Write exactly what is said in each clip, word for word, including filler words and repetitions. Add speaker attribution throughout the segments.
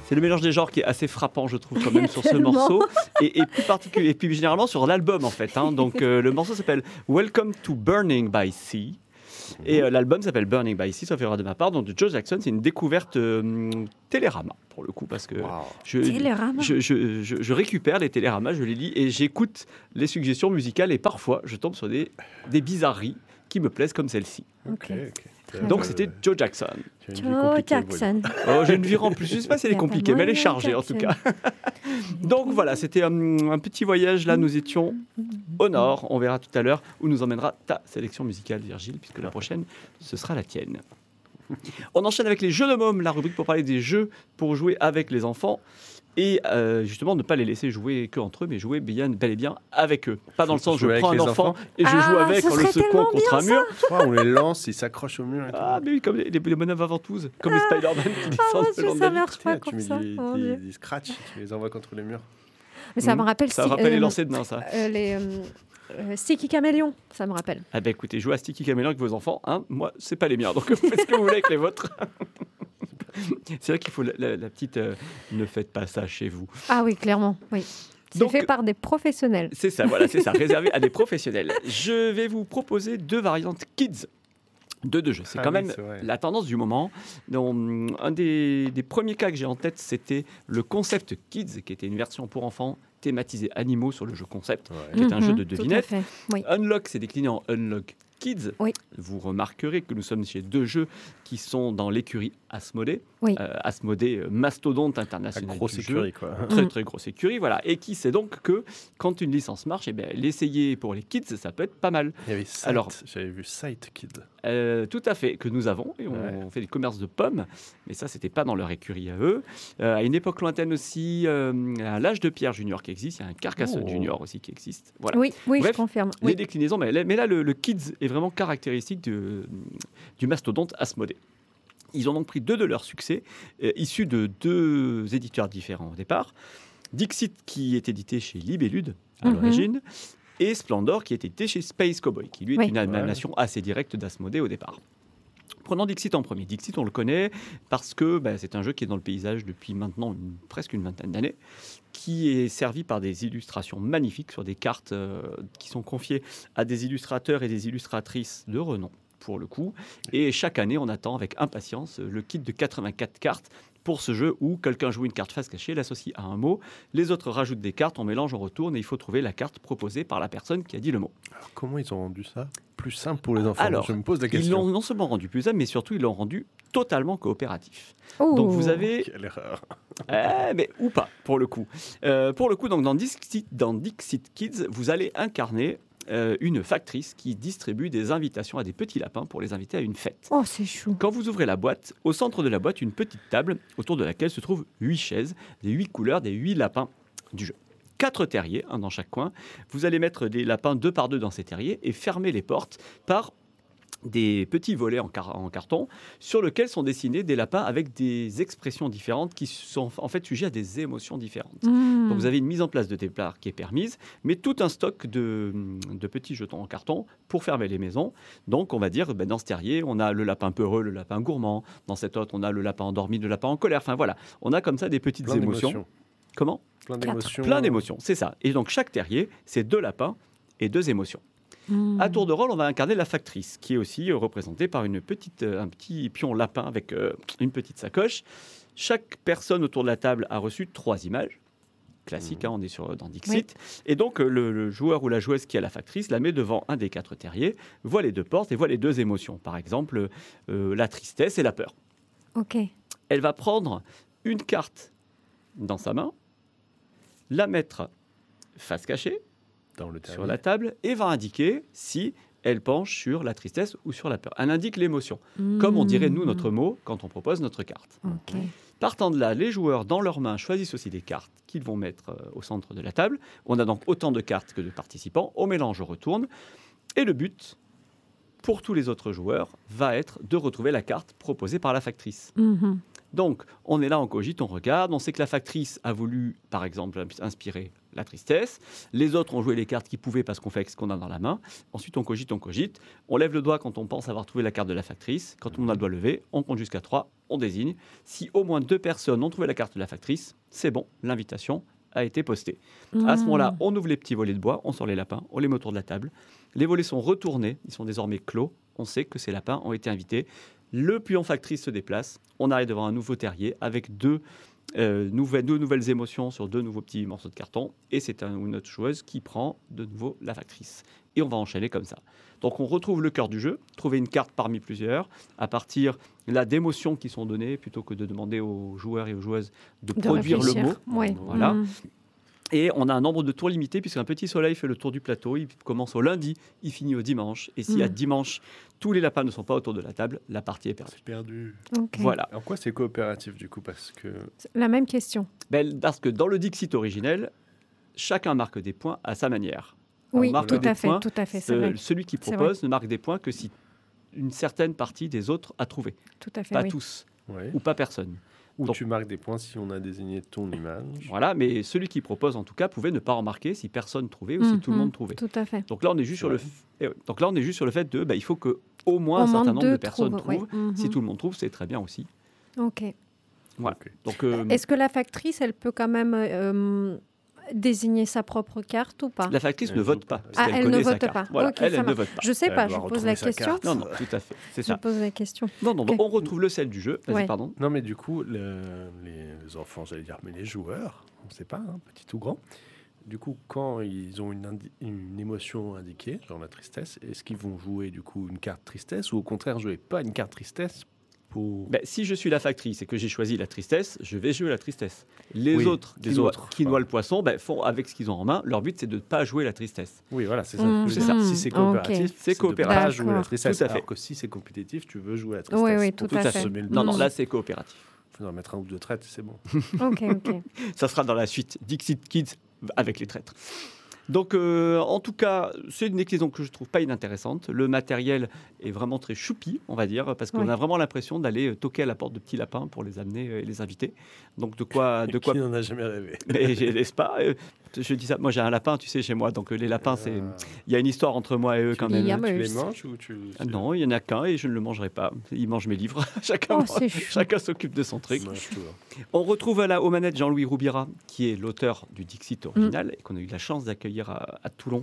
Speaker 1: C'est le mélange des genres qui est assez frappant, je trouve, quand même, sur ce morceau. Et, et, plus particulier, et puis généralement sur l'album, en fait. Hein. Donc, euh, le morceau s'appelle Welcome to Burning by Sea. Et euh, l'album s'appelle Burning by Sea, sauf erreur de ma part. Donc, de Joe Jackson, c'est une découverte euh, Télérama, pour le coup, parce que
Speaker 2: Wow.
Speaker 1: je,
Speaker 3: Télérama.
Speaker 1: je, je, je, je récupère les Téléramas, je les lis et j'écoute les suggestions musicales. Et parfois, je tombe sur des, des bizarreries qui me plaisent, comme celle-ci.
Speaker 2: Ok, ok.
Speaker 1: Donc, c'était Joe Jackson.
Speaker 2: Tu as une vie
Speaker 3: Joe
Speaker 2: compliquée,
Speaker 3: Jackson.
Speaker 1: Oh, j'ai une vie remplie. Je ne sais pas si elle
Speaker 3: Y
Speaker 1: est
Speaker 3: a pas
Speaker 1: compliquée, mais elle est
Speaker 3: moyen,
Speaker 1: chargée en tout cas.
Speaker 3: Jackson.
Speaker 1: Donc voilà, c'était un, un petit voyage. Là, nous étions au nord. On verra tout à l'heure où nous emmènera ta sélection musicale, Virgile, puisque la prochaine, ce sera la tienne. On enchaîne avec les jeux de mômes, la rubrique pour parler des jeux pour jouer avec les enfants. Et euh, justement, ne pas les laisser jouer que entre eux, mais jouer bien, bel et bien avec eux. Pas dans le sens, je
Speaker 2: Jouer avec
Speaker 1: prends un
Speaker 2: les
Speaker 1: enfant
Speaker 2: enfants.
Speaker 1: et je
Speaker 3: Ah,
Speaker 1: joue avec
Speaker 3: ce
Speaker 1: en le
Speaker 3: serait
Speaker 1: secouant
Speaker 3: tellement
Speaker 1: contre un
Speaker 3: bien,
Speaker 1: mur.
Speaker 2: Soit on les lance, ils s'accrochent au mur. Et tout.
Speaker 1: Ah, mais oui, comme les, les, les bonhommes ventouses, comme les Spider-Man qui
Speaker 3: Ah,
Speaker 1: descendent
Speaker 3: moi,
Speaker 1: le long de
Speaker 3: ça
Speaker 1: la vitre.
Speaker 3: marche pas
Speaker 2: tu
Speaker 3: comme
Speaker 2: mets
Speaker 3: ça.
Speaker 2: des,
Speaker 3: Mon
Speaker 2: des,
Speaker 3: Dieu.
Speaker 2: des scratchs, tu les envoies contre les murs.
Speaker 3: Mais ça me rappelle
Speaker 1: Ça
Speaker 3: si-
Speaker 1: me rappelle les
Speaker 3: euh,
Speaker 1: lancers de nains, ça.
Speaker 3: euh, les euh, euh, Sticky Caméléon, ça me rappelle.
Speaker 1: Ah ben écoutez, jouez à Sticky Caméléon avec vos enfants. Hein. Moi, c'est pas les miens, donc faites ce que vous voulez avec les vôtres. C'est vrai qu'il faut la, la, la petite... euh, ne faites pas ça chez vous.
Speaker 3: Ah oui, clairement, oui. C'est
Speaker 1: Donc-
Speaker 3: fait par des professionnels.
Speaker 1: C'est ça, voilà, c'est ça, réservé à des professionnels. Je vais vous proposer deux variantes kids de deux jeux. C'est
Speaker 2: Ah
Speaker 1: quand
Speaker 2: oui,
Speaker 1: même
Speaker 2: c'est vrai.
Speaker 1: la tendance du moment. Donc, un des, des premiers cas que j'ai en tête, c'était le concept kids, qui était une version pour enfants thématisée animaux sur le jeu concept,
Speaker 2: Ouais.
Speaker 1: qui est un jeu
Speaker 3: Mhm,
Speaker 1: de
Speaker 3: tout à
Speaker 1: devinette.
Speaker 3: fait, oui.
Speaker 1: Unlock, c'est décliné en Unlock Kids.
Speaker 3: Oui.
Speaker 1: Vous remarquerez que nous sommes chez deux jeux qui sont dans l'écurie Asmodée.
Speaker 3: Oui.
Speaker 1: Euh, Asmodée, euh, mastodonte
Speaker 2: La
Speaker 1: international
Speaker 2: grosse
Speaker 1: du jeu.
Speaker 2: écurie, quoi.
Speaker 1: Très
Speaker 3: Mm.
Speaker 1: très grosse écurie, voilà. Et qui sait donc que quand une licence marche, eh bien, l'essayer pour les kids, ça peut être pas mal.
Speaker 2: Il y avait Sight,
Speaker 1: Alors-
Speaker 2: j'avais vu Sight Kid.
Speaker 1: Euh, tout à fait, que nous avons. Et on,
Speaker 2: Ouais.
Speaker 1: on fait des commerces de pommes, mais ça, c'était pas dans leur écurie à eux. Euh, à une époque lointaine aussi, euh, un l'âge de pierre junior qui existe, il y a un Carcassonne
Speaker 2: Oh.
Speaker 1: junior aussi qui existe. Voilà.
Speaker 3: Oui, oui,
Speaker 1: Bref,
Speaker 3: je confirme.
Speaker 1: Les
Speaker 3: Oui.
Speaker 1: déclinaisons, mais, là- mais là, le, le Kids est vraiment caractéristique de- du mastodonte Asmodée. Ils ont donc pris deux de leurs succès, euh, issus de deux éditeurs différents au départ. Dixit, qui est édité chez Libellude à
Speaker 3: Mhm.
Speaker 1: l'origine, et Splendor, qui est édité chez Space Cowboy, qui lui est
Speaker 3: Oui.
Speaker 1: une animation assez directe d'Asmodée au départ. Prenons Dixit en premier. Dixit, on le connaît parce que bah, c'est un jeu qui est dans le paysage depuis maintenant une- presque une vingtaine d'années, qui est servi par des illustrations magnifiques sur des cartes euh, qui sont confiées à des illustrateurs et des illustratrices de renom, pour le coup. Et chaque année, on attend avec impatience le kit de quatre-vingt-quatre cartes pour ce jeu où quelqu'un joue une carte face cachée, l'associe à un mot, les autres rajoutent des cartes, on mélange, on retourne et il faut trouver la carte proposée par la personne qui a dit le mot.
Speaker 2: Alors, comment ils ont rendu ça plus simple pour les enfants?
Speaker 1: Alors,
Speaker 2: Je me pose la
Speaker 1: Ils
Speaker 2: question.
Speaker 1: l'ont non seulement rendu plus simple, mais surtout ils l'ont rendu totalement coopératif.
Speaker 3: Oh.
Speaker 1: Donc vous avez
Speaker 2: Quelle erreur.
Speaker 1: Eh, mais ou pas, pour le coup. Euh, pour le coup, donc, dans, Dixit, dans Dixit Kids, vous allez incarner euh, une factrice qui distribue des invitations à des petits lapins pour les inviter à une fête.
Speaker 3: Oh, c'est chou.
Speaker 1: Quand vous ouvrez la boîte, au centre de la boîte, une petite table autour de laquelle se trouvent huit chaises, des huit couleurs, des huit lapins du jeu. Quatre terriers, un dans chaque coin. Vous allez mettre des lapins deux par deux dans ces terriers et fermer les portes par des petits volets en, car- en carton sur lesquels sont dessinés des lapins avec des expressions différentes qui sont en fait sujets à des émotions différentes.
Speaker 3: Mmh.
Speaker 1: Donc vous avez une mise en place de départ qui est permise, mais tout un stock de, de petits jetons en carton pour fermer les maisons. Donc on va dire, ben, dans ce terrier, on a le lapin peureux, le lapin gourmand. Dans cet autre, on a le lapin endormi, le lapin en colère. Enfin voilà, on a comme ça des petites
Speaker 2: Plein
Speaker 1: émotions.
Speaker 2: d'émotions.
Speaker 1: Comment
Speaker 2: Plein
Speaker 3: Quatre.
Speaker 2: d'émotions.
Speaker 1: Plein d'émotions, c'est ça. Et donc chaque terrier, c'est deux lapins et deux émotions.
Speaker 3: Mmh.
Speaker 1: À tour de rôle, on va incarner la factrice, qui est aussi euh, représentée par une petite, euh, un petit pion lapin avec euh, une petite sacoche. Chaque personne autour de la table a reçu trois images. Classique,
Speaker 2: Mmh.
Speaker 1: hein, on est sur, dans Dixit. Et donc, euh, le, le joueur ou la joueuse qui a la factrice la met devant un des quatre terriers, voit les deux portes et voit les deux émotions. Par exemple, euh, la tristesse et la peur.
Speaker 3: Ok.
Speaker 1: Elle va prendre une carte dans sa main, la mettre face cachée,
Speaker 2: Dans le
Speaker 1: sur
Speaker 2: terrier.
Speaker 1: la table et va indiquer si elle penche sur la tristesse ou sur la peur. Elle indique l'émotion, comme on dirait nous notre mot quand on propose notre carte.
Speaker 3: Ok.
Speaker 1: Partant de là, les joueurs dans leurs mains choisissent aussi des cartes qu'ils vont mettre euh, au centre de la table. On a donc autant de cartes que de participants. Au mélange, on retourne. Et le but, pour tous les autres joueurs, va être de retrouver la carte proposée par la factrice.
Speaker 3: Mhm.
Speaker 1: Donc, on est là, on cogite, on regarde. On sait que la factrice a voulu, par exemple, inspirer la tristesse. Les autres ont joué les cartes qu'ils pouvaient parce qu'on fait avec ce qu'on a dans la main. Ensuite, on cogite, on cogite. On lève le doigt quand on pense avoir trouvé la carte de la factrice. Quand on a le doigt levé, on compte jusqu'à trois, on désigne. Si au moins deux personnes ont trouvé la carte de la factrice, c'est bon, l'invitation a été postée.
Speaker 3: Mmh.
Speaker 1: À ce moment-là, on ouvre les petits volets de bois, on sort les lapins, on les met autour de la table. Les volets sont retournés, ils sont désormais clos. On sait que ces lapins ont été invités. Le pion factrice se déplace. On arrive devant un nouveau terrier avec deux, euh, nouvelles, deux nouvelles émotions sur deux nouveaux petits morceaux de carton. Et c'est un ou une autre joueuse qui prend de nouveau la factrice. Et on va enchaîner comme ça. Donc on retrouve le cœur du jeu, trouver une carte parmi plusieurs, à partir là, d'émotions qui sont données, plutôt que de demander aux joueurs et aux joueuses de,
Speaker 3: De
Speaker 1: produire le
Speaker 3: réfléchir.
Speaker 1: mot.
Speaker 3: Ouais.
Speaker 1: Voilà.
Speaker 3: Mmh.
Speaker 1: Et on a un nombre de tours limité, puisqu'un petit soleil fait le tour du plateau. Il commence au lundi, il finit au dimanche. Et si
Speaker 3: Mm.
Speaker 1: à dimanche, tous les lapins ne sont pas autour de la table, la partie est perdue.
Speaker 2: C'est perdu.
Speaker 3: Ok.
Speaker 1: Voilà.
Speaker 2: En quoi c'est coopératif du coup? Parce que
Speaker 3: C'est la même question.
Speaker 1: Ben, parce que dans le Dixit originel, chacun marque des points à sa manière. On
Speaker 3: Oui,
Speaker 1: marque
Speaker 3: tout
Speaker 1: des
Speaker 3: à fait,
Speaker 1: points,
Speaker 3: tout à fait, c'est
Speaker 1: Ce-
Speaker 3: vrai.
Speaker 1: celui qui
Speaker 3: C'est
Speaker 1: propose ne marque des points que si une certaine partie des autres a trouvé.
Speaker 3: Tout à fait,
Speaker 1: Pas
Speaker 3: oui.
Speaker 1: tous,
Speaker 2: ouais.
Speaker 1: ou pas personne.
Speaker 2: Ou
Speaker 1: Donc-
Speaker 2: tu marques des points si on a désigné ton image.
Speaker 1: Voilà, mais celui qui propose, en tout cas, pouvait ne pas en marquer si personne trouvait ou si tout le
Speaker 3: Mhm,
Speaker 1: monde trouvait.
Speaker 3: Tout à fait.
Speaker 1: Donc là, on est juste
Speaker 2: C'est
Speaker 1: sur le.
Speaker 2: vrai.
Speaker 1: f- eh ouais. Donc là, on est juste sur le fait de, bah, il faut que au moins
Speaker 3: Au
Speaker 1: un
Speaker 3: moins
Speaker 1: certain nombre
Speaker 3: deux
Speaker 1: de personnes
Speaker 3: trouvent,
Speaker 1: trouvent.
Speaker 3: oui. Mhm.
Speaker 1: Si tout le monde trouve, c'est très bien aussi.
Speaker 3: Ok.
Speaker 1: Voilà.
Speaker 2: Ok.
Speaker 1: Donc, euh,
Speaker 3: Est-ce que la factrice, elle peut quand même euh, désigner sa propre carte ou pas?
Speaker 1: la factrice
Speaker 2: Elle
Speaker 1: ne
Speaker 2: joue
Speaker 1: vote
Speaker 2: pas.
Speaker 1: pas. parce
Speaker 3: Ah,
Speaker 1: qu'elle
Speaker 3: elle
Speaker 1: connaît
Speaker 3: ne
Speaker 1: sa
Speaker 3: vote
Speaker 1: carte.
Speaker 3: pas.
Speaker 1: Voilà,
Speaker 3: Ok,
Speaker 1: elle,
Speaker 3: ça
Speaker 1: elle ne
Speaker 3: marche.
Speaker 1: vote pas.
Speaker 3: Je sais
Speaker 2: Elle
Speaker 3: pas,
Speaker 2: doit
Speaker 3: je pose
Speaker 2: retrouver
Speaker 3: la
Speaker 2: sa
Speaker 3: question.
Speaker 2: carte.
Speaker 1: Non, non, tout à fait. C'est
Speaker 3: Je
Speaker 1: ça.
Speaker 3: pose la question.
Speaker 1: Non, non, non,
Speaker 3: Ok.
Speaker 1: on retrouve le sel du jeu. Vas-y,
Speaker 3: Ouais.
Speaker 1: pardon.
Speaker 2: Non, mais du coup, le- les enfants, j'allais dire, mais les joueurs, on ne sait pas, hein, petit ou grand, du coup, quand ils ont une, indi- une émotion indiquée, genre la tristesse, est-ce qu'ils vont jouer du coup une carte tristesse ou au contraire jouer pas une carte tristesse pour...
Speaker 1: Ben, si je suis la factrice et que j'ai choisi la tristesse, je vais jouer la tristesse. Les
Speaker 2: Oui,
Speaker 1: autres qui,
Speaker 2: des
Speaker 1: noient,
Speaker 2: autres,
Speaker 1: qui
Speaker 2: enfin.
Speaker 1: noient le poisson ben, font avec ce qu'ils ont en main. Leur but, c'est de ne pas jouer la tristesse.
Speaker 2: Oui, voilà, c'est ça.
Speaker 3: Mmh,
Speaker 2: que je veux dire.
Speaker 3: mmh,
Speaker 2: Si c'est
Speaker 3: ok.
Speaker 2: coopératif,
Speaker 1: C'est
Speaker 2: de
Speaker 1: coopératif.
Speaker 2: pas jouer la
Speaker 3: D'accord.
Speaker 2: tristesse.
Speaker 1: Tout à fait.
Speaker 2: Alors que si c'est compétitif, tu veux jouer la tristesse.
Speaker 3: Oui, oui,
Speaker 2: Pour
Speaker 3: tout à
Speaker 2: te
Speaker 3: fait.
Speaker 2: semer le
Speaker 1: Non, non,
Speaker 3: Mm.
Speaker 1: là, c'est coopératif.
Speaker 2: faut en mettre un ou deux traites, c'est bon.
Speaker 3: Ok, ok.
Speaker 1: Ça sera dans la suite Dixit Kids avec les traîtres. Donc, euh, en tout cas, c'est une déclinaison que je trouve pas inintéressante. Le matériel est vraiment très choupi, on va dire, parce qu'on
Speaker 3: Ouais.
Speaker 1: a vraiment l'impression d'aller euh, toquer à la porte de petits lapins pour les amener euh, et les inviter. Donc, de quoi, de quoi
Speaker 2: Qui n'en a jamais rêvé?
Speaker 1: Mais j'ai- n'est-ce pas euh, Je dis ça. Moi, j'ai un lapin, tu sais, chez moi. Donc, euh, les lapins, c'est.
Speaker 2: Ah.
Speaker 1: Il y a une histoire entre moi et eux quand
Speaker 3: Il
Speaker 1: même.
Speaker 3: y a-
Speaker 2: Tu les
Speaker 3: Yammers.
Speaker 2: manges ou tu...
Speaker 1: Ah non, il y en a qu'un et je ne le mangerai pas. Il mange mes livres. chacun
Speaker 3: Oh,
Speaker 1: mange-
Speaker 3: c'est chou.
Speaker 1: chacun s'occupe de son truc.
Speaker 2: Mange tout, hein.
Speaker 1: On retrouve là aux manettes Jean-Louis Roubira, qui est l'auteur du Dixit original et qu'on a eu la chance d'accueillir à, à Toulon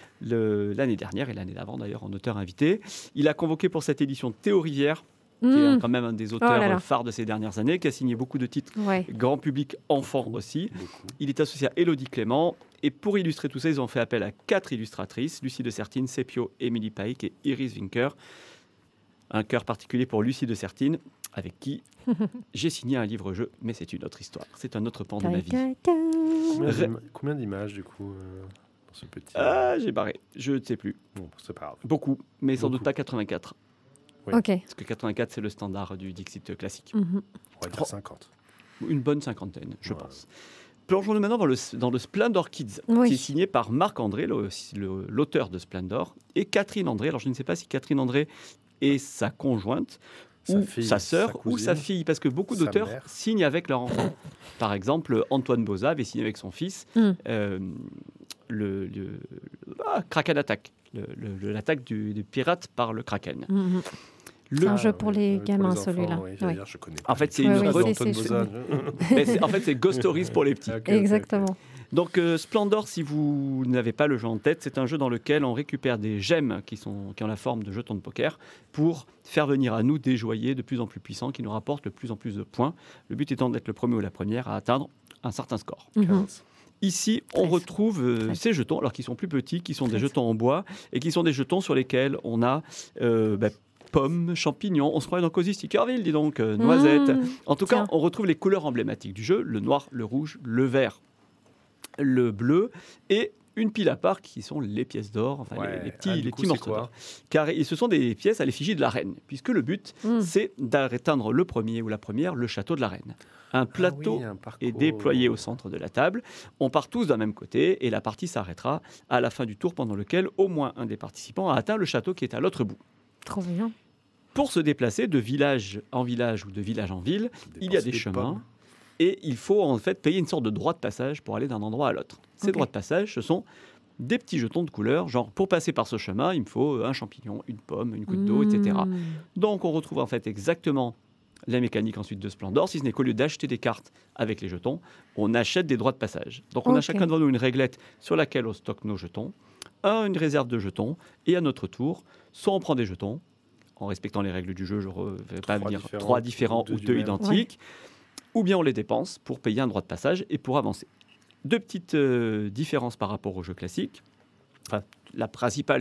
Speaker 1: le- l'année dernière et l'année d'avant d'ailleurs en auteur invité. Il a convoqué pour cette édition Théo Rivière, qui est
Speaker 3: Mmh.
Speaker 1: quand même un des auteurs
Speaker 3: là là.
Speaker 1: euh, phares de ces dernières années, qui a signé beaucoup de titres
Speaker 3: Ouais.
Speaker 1: grand public, enfant aussi.
Speaker 2: Beaucoup.
Speaker 1: Il est associé à Élodie Clément. Et pour illustrer tout ça, ils ont fait appel à quatre illustratrices, Lucie de Sertine, Sepio, Émilie Paik et Iris Winker. Un cœur particulier pour Lucie de Sertine, avec qui j'ai signé un livre-jeu, mais c'est une autre histoire. C'est un autre pan de ma vie.
Speaker 2: Combien
Speaker 1: Ré-
Speaker 2: d'im- Combien d'images du coup euh, dans ce petit...
Speaker 1: Ah, j'ai barré. Je ne sais plus.
Speaker 2: Bon, c'est pas grave.
Speaker 1: Beaucoup, mais sans
Speaker 2: Beaucoup.
Speaker 1: doute pas quatre-vingt-quatre.
Speaker 2: Oui.
Speaker 3: Ok.
Speaker 1: Parce que quatre-vingt-quatre, c'est le standard du Dixit classique.
Speaker 3: Mhm.
Speaker 2: On va dire cinquante.
Speaker 1: Une bonne cinquantaine, je
Speaker 2: Ouais.
Speaker 1: pense. Plongeons-nous maintenant dans le, dans le Splendor Kids,
Speaker 3: Oui.
Speaker 1: qui est signé par Marc André, le- le- l'auteur de Splendor, et Catherine André. Alors, je ne sais pas si Catherine André est sa conjointe,
Speaker 2: Sa
Speaker 1: ou
Speaker 2: fille,
Speaker 1: sa sœur,
Speaker 2: sa
Speaker 1: ou sa
Speaker 2: cousine,
Speaker 1: fille, parce que beaucoup
Speaker 2: sa
Speaker 1: d'auteurs
Speaker 2: mère.
Speaker 1: signent avec leur enfant. Par exemple, Antoine Boza avait signé avec son fils
Speaker 3: Mm.
Speaker 1: euh, le, le- ah, Kraken Attack, le- le- l'attaque du, du pirate par le Kraken.
Speaker 3: Mhm.
Speaker 1: Le-
Speaker 3: C'est un jeu pour les
Speaker 2: euh,
Speaker 3: gamins,
Speaker 2: enfants,
Speaker 3: celui-là.
Speaker 2: oui, j'allais
Speaker 3: Ouais.
Speaker 2: dire, je connais
Speaker 1: En
Speaker 2: pas.
Speaker 1: fait, c'est
Speaker 3: Ouais,
Speaker 1: une
Speaker 3: ouais,
Speaker 1: re-
Speaker 3: c'est-
Speaker 2: Antoine
Speaker 3: c'est-
Speaker 2: Bozan.
Speaker 1: mais c'est- en fait, c'est Ghost Stories pour les petits.
Speaker 2: Ok, ok, ok.
Speaker 3: Exactement.
Speaker 1: Donc euh, Splendor, si vous n'avez pas le jeu en tête, c'est un jeu dans lequel on récupère des gemmes qui, sont, qui ont la forme de jetons de poker pour faire venir à nous des joailliers de plus en plus puissants qui nous rapportent de plus en plus de points. Le but étant d'être le premier ou la première à atteindre un certain score.
Speaker 3: Mhm.
Speaker 2: quinze.
Speaker 1: Ici, on
Speaker 3: treize.
Speaker 1: retrouve euh,
Speaker 3: treize.
Speaker 1: ces jetons, alors qu'ils sont plus petits, qui sont des
Speaker 3: treize.
Speaker 1: jetons en bois et qui sont des jetons sur lesquels on a euh, bah, pommes, champignons. On se croirait dans Cozy Stickerville, dis donc, euh, noisettes.
Speaker 3: Mmh.
Speaker 1: En tout cas,
Speaker 3: Tiens.
Speaker 1: on retrouve les couleurs emblématiques du jeu, le noir, le rouge, le vert, le bleu et une pile à part qui sont les pièces d'or, enfin,
Speaker 2: Ouais.
Speaker 1: les, les petits,
Speaker 2: Ah, du
Speaker 1: les
Speaker 2: coup,
Speaker 1: petits
Speaker 2: c'est
Speaker 1: morceaux
Speaker 2: quoi
Speaker 1: d'or. Car et ce sont des pièces à l'effigie de la reine, puisque le but,
Speaker 3: Mm.
Speaker 1: c'est d'atteindre le premier ou la première, le château de la reine. Un plateau
Speaker 2: Ah oui, un parcours.
Speaker 1: est déployé au centre de la table. On part tous d'un même côté et la partie s'arrêtera à la fin du tour pendant lequel au moins un des participants a atteint le château qui est à l'autre bout.
Speaker 3: Trop bien.
Speaker 1: Pour se déplacer de village en village ou de village en ville, il y a des
Speaker 2: Dépenser
Speaker 1: chemins.
Speaker 2: pommes.
Speaker 1: Et il faut en fait payer une sorte de droit de passage pour aller d'un endroit à l'autre. Ces
Speaker 3: Ok.
Speaker 1: droits de passage, ce sont des petits jetons de couleur, genre pour passer par ce chemin, il me faut un champignon, une pomme, une goutte d'eau, et cetera.
Speaker 3: Mmh.
Speaker 1: Donc on retrouve en fait exactement la mécanique ensuite de Splendor, si ce n'est qu'au lieu d'acheter des cartes avec les jetons, on achète des droits de passage. Donc on a
Speaker 3: Ok.
Speaker 1: chacun devant nous une réglette sur laquelle on stocke nos jetons, un, une réserve de jetons, et à notre tour, soit on prend des jetons, en respectant les règles du jeu, je ne vais pas
Speaker 2: Trois
Speaker 1: dire
Speaker 2: différents,
Speaker 1: trois différents
Speaker 2: ou deux
Speaker 1: ou
Speaker 2: du
Speaker 1: deux
Speaker 2: même.
Speaker 1: identiques, ou bien on les dépense pour payer un droit de passage et pour avancer. Deux petites euh, différences par rapport au jeu classique. Enfin, la principale,